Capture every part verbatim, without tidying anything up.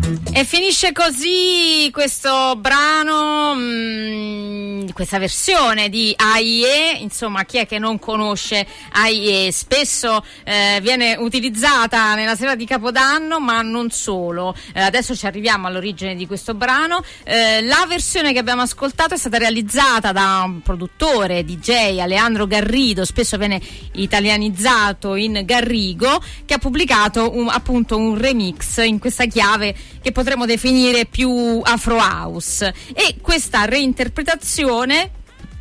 E finisce così questo brano, mh, questa versione di A I E. Insomma, chi è che non conosce A I E? Spesso eh, viene utilizzata nella sera di Capodanno, ma non solo. Eh, adesso ci arriviamo all'origine di questo brano. Eh, la versione che abbiamo ascoltato è stata realizzata da un produttore, D J, Alejandro Garrido, spesso viene italianizzato in Garrigo, che ha pubblicato un, appunto un remix in questa chiave che potremmo definire più afro house, e questa reinterpretazione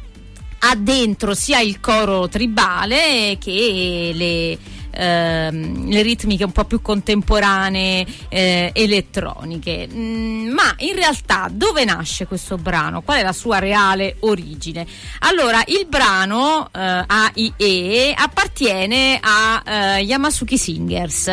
ha dentro sia il coro tribale che le ehm, le ritmiche un po' più contemporanee, eh, elettroniche. Mm, ma in realtà dove nasce questo brano? Qual è la sua reale origine? Allora, il brano eh, A I E appartiene a eh, Yamasuki Singers,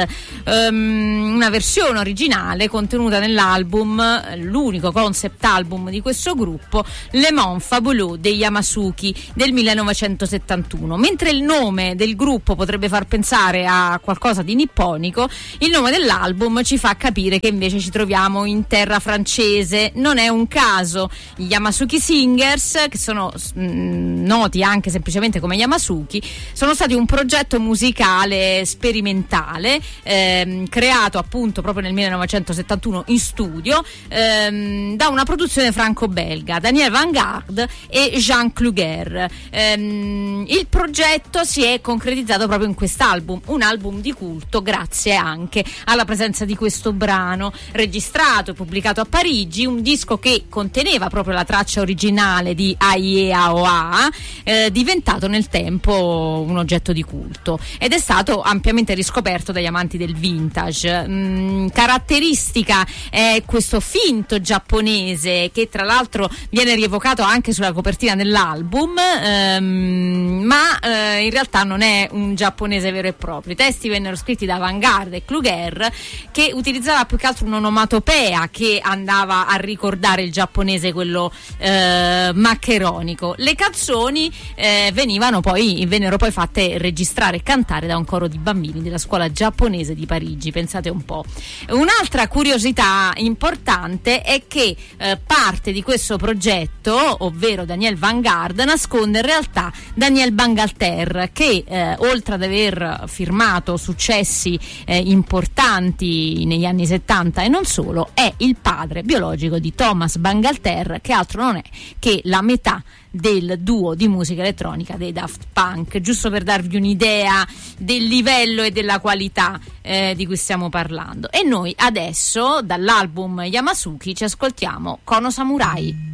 um, una versione originale contenuta nell'album, l'unico concept album di questo gruppo, Le Monde Fabuleux dei Yamasuki del millenovecentosettantuno. Mentre il nome del gruppo potrebbe far pensare a qualcosa di nipponico, il nome dell'album ci fa capire che invece ci troviamo in terra francese. Non è un caso. Gli Yamasuki Singers, che sono mh, noti anche semplicemente come Yamasuki, sono stati un progetto musicale sperimentale ehm, creato appunto proprio nel millenovecentosettantuno in studio ehm, da una produzione franco-belga, Daniel Vanguard e Jean Kluger. Ehm, il progetto si è concretizzato proprio in quest'album, un album di culto grazie anche alla presenza di questo brano registrato e pubblicato a Parigi, un disco che conteneva proprio la traccia originale di A I E A O A, eh, diventato nel tempo un oggetto di culto ed è stato ampiamente riscoperto dagli amanti del vintage. Mm, caratteristica è questo finto giapponese che tra l'altro viene rievocato anche sulla copertina dell'album, ehm, ma eh, in realtà non è un giapponese vero e proprio. I testi vennero scritti da Vanguard e Kluger, che utilizzava più che altro un'onomatopea che andava a ricordare il giapponese, quello eh, maccheronico. Le canzoni eh, venivano poi vennero poi fatte registrare e cantare da un coro di bambini della scuola giapponese di Parigi, pensate un po'. Un'altra curiosità importante è che eh, parte di questo progetto, ovvero Daniel Vanguard, nasconde in realtà Daniel Bangalter, che eh, oltre ad aver firmato successi eh, importanti negli anni settanta e non solo, è il padre biologico di Thomas Bangalter, che altro non è che la metà del duo di musica elettronica dei Daft Punk, giusto per darvi un'idea del livello e della qualità eh, di cui stiamo parlando. E noi adesso dall'album Yamasuki ci ascoltiamo Kono Samurai.